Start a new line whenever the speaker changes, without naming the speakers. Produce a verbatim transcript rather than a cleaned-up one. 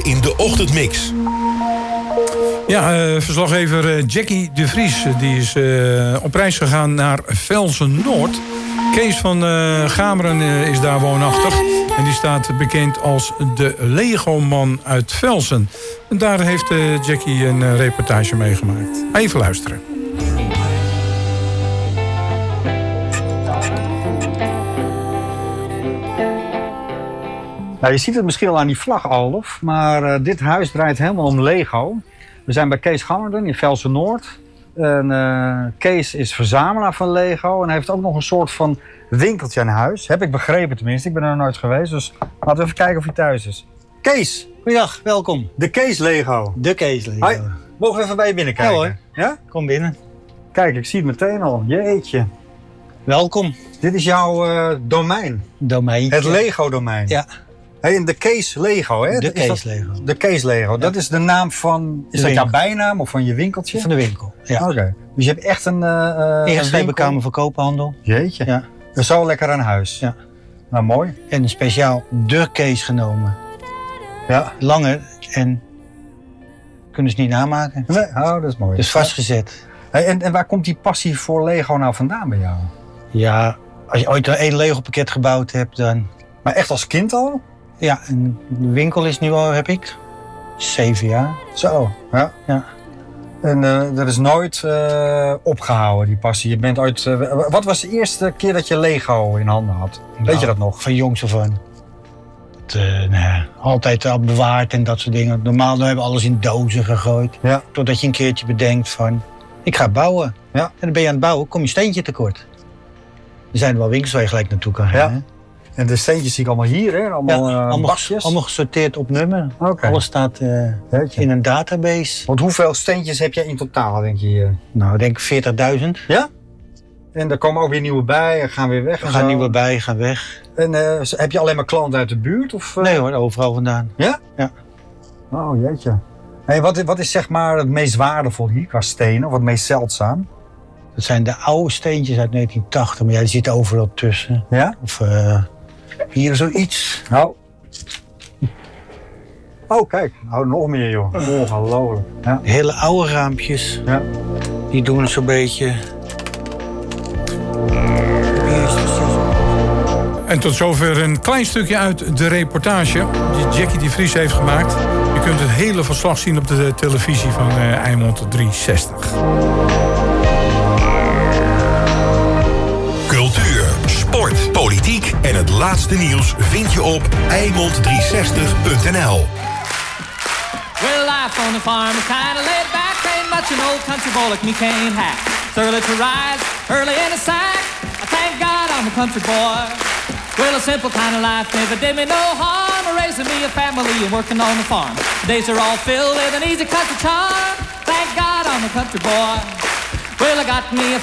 in de ochtendmix.
Ja, uh, verslaggever uh, Jackie de Vries die is uh, op reis gegaan naar Velsen-Noord. Kees van uh, Gameren uh, is daar woonachtig. En die staat bekend als de Lego-man uit Velsen. En daar heeft uh, Jackie een uh, reportage meegemaakt. Even luisteren.
Nou, je ziet het misschien al aan die vlag, Alf, maar uh, dit huis draait helemaal om Lego. We zijn bij Kees Gammerden in Velsen-Noord. En, uh, Kees is verzamelaar van Lego en heeft ook nog een soort van winkeltje aan huis. Heb ik begrepen tenminste, ik ben er nog nooit geweest, dus laten we even kijken of hij thuis is. Kees!
Goeiedag, welkom.
De Kees Lego.
De Kees Lego.
Hoi. Mogen we even bij je binnen kijken?
Ja hoor.
Ja?
Kom binnen.
Kijk, ik zie het meteen al. Jeetje.
Welkom.
Dit is jouw uh, domein.
Domeintje.
Het Lego-domein.
Ja.
Hey, en de Kees Lego, hè?
De
Is
Kees
dat,
Lego.
De Kees Lego.
Ja.
Dat is de naam van... Is
de
dat jouw
winkel.
bijnaam of van je winkeltje?
Van de winkel, ja.
Oké. Okay. Dus je hebt echt een uh,
Ingeschreven Kamer van Koophandel.
Jeetje.
Ja.
Dat is zo lekker aan huis.
Ja.
Nou, mooi.
En een speciaal de Kees genomen.
Ja.
Langer en kunnen ze niet namaken.
Nee, oh, dat is mooi.
Dus vastgezet.
Hey, en, en waar komt die passie voor Lego nou vandaan bij jou?
Ja, als je ooit een één Lego pakket gebouwd hebt, dan...
Maar echt als kind al?
Ja, en de winkel is nu al, heb ik, zeven jaar.
Zo, ja.
Ja.
En uh, dat is nooit uh, opgehouden, die passie. Je bent uit, uh, wat was de eerste keer dat je Lego in handen had? Weet
Nou,
je dat nog?
Van jongs af aan. Het, uh, nee, altijd al bewaard en dat soort dingen. Normaal hebben we alles in dozen gegooid.
Ja.
Totdat je een keertje bedenkt van, ik ga bouwen.
Ja.
En dan ben je aan het bouwen, kom je steentje tekort. Er zijn er wel winkels waar je gelijk naartoe kan gaan.
Ja.
Hè?
En de steentjes zie ik allemaal hier, hè? Allemaal,
Ja,
uh,
allemaal,
bakjes.
allemaal gesorteerd op nummer.
Okay.
Alles staat uh, in een database.
Want hoeveel steentjes heb jij in totaal, denk je hier?
Nou, ik denk veertigduizend.
Ja? En er komen ook weer nieuwe bij en gaan weer weg.
Er gaan nieuwe bij, gaan weg.
En uh, heb je alleen maar klanten uit de buurt? Of, uh...
Nee hoor, overal vandaan.
Ja?
Ja.
Oh, jeetje. Hey, wat, wat is zeg maar het meest waardevol hier qua stenen? Of het meest zeldzaam?
Dat zijn de oude steentjes uit negentien tachtig, maar ja, die zitten overal tussen.
Ja?
Of uh, hier zoiets.
Nou. Oh, kijk. Nou, nog meer, joh. Ongelooflijk. Ja.
Hele oude raampjes.
Ja.
Die doen het zo'n beetje.
En tot zover een klein stukje uit de reportage die Jackie de Vries heeft gemaakt. Je kunt het hele verslag zien op de televisie van uh, Eimond driehonderdzestig.
Cultuur, sport, politiek en het laatste nieuws vind je op Eimond driehonderdzestig punt n l.
Well, life on the farm is kinda laid back. Ain't much an old country boy like me can't hack. It's early to rise, early in the sack. I thank God I'm a country boy. Well, a simple kind of life never did me no harm. Raising me a family and working on the farm. Days are all filled with an easy country charm. Thank God I'm a country boy. Well, I got me a